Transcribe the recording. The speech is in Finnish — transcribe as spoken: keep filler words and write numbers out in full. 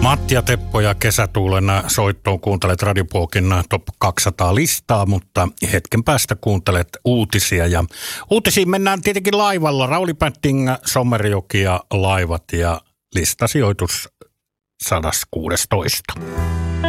Matti ja Teppo ja Kesätuulen soittoon kuuntelet Radiopuokin Top kaksisataa listaa, mutta hetken päästä kuuntelet uutisia. Ja uutisiin mennään tietenkin laivalla. Rauli Batting, Sommerjoki ja laivat ja listasijoitus sata kuusitoista.